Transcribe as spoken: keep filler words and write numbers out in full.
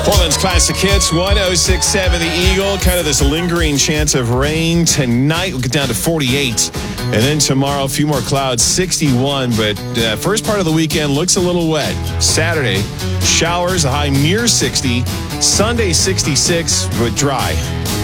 Portland's Classic Hits, one oh six point seven The Eagle. Kind of this lingering chance of rain tonight. We'll get down to forty-eight. And then tomorrow, a few more clouds, sixty-one. But uh, first part of the weekend looks a little wet. Saturday, showers, a high near sixty. Sunday, sixty-six, but dry.